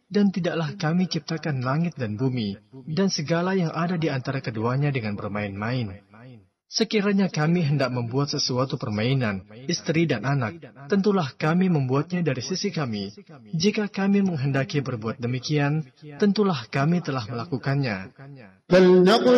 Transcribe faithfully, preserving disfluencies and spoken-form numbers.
Dan tidaklah kami ciptakan langit dan bumi, dan segala yang ada di antara keduanya dengan bermain-main. Sekiranya kami hendak membuat sesuatu permainan, istri dan anak, tentulah kami membuatnya dari sisi kami. Jika kami menghendaki berbuat demikian, tentulah kami telah melakukannya.